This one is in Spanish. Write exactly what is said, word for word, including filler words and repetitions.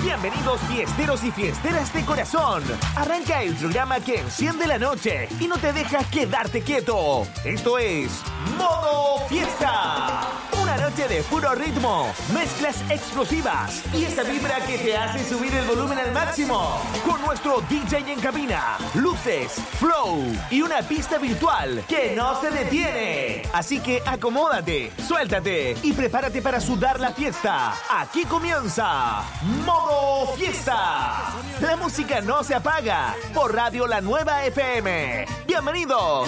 Bienvenidos fiesteros y fiesteras de corazón. Arranca el programa que enciende la noche y no te deja quedarte quieto. Esto es Modo Fiesta. Una noche de puro ritmo, mezclas explosivas y esa vibra que te hace subir el volumen al máximo. Con nuestro D J en cabina, luces, flow y una pista virtual que no se detiene. Así que acomódate, suéltate y prepárate para sudar la fiesta. Aquí comienza Modo Fiesta. La música no se apaga por Radio La Nueva F M. Bienvenidos.